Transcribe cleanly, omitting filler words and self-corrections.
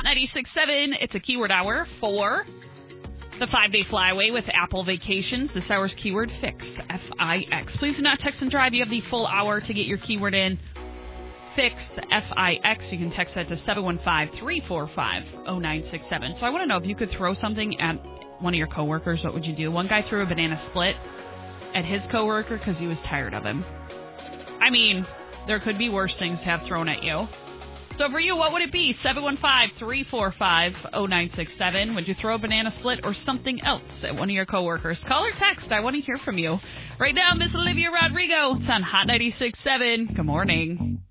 96.7. It's a keyword hour for the 5-day flyaway with Apple Vacations. This hour's keyword, fix, F-I-X. Please do not text and drive. You have the full hour to get your keyword in. Fix, F-I-X. You can text that to 715-345-0967. So I want to know, if you could throw something at one of your coworkers, what would you do? One guy threw a banana split at his coworker because he was tired of him. I mean, there could be worse things to have thrown at you. So for you, what would it be? 715-345-0967. Would you throw a banana split or something else at one of your coworkers? Call or text. I want to hear from you. Right now, Miss Olivia Rodrigo. It's on Hot 96.7. Good morning.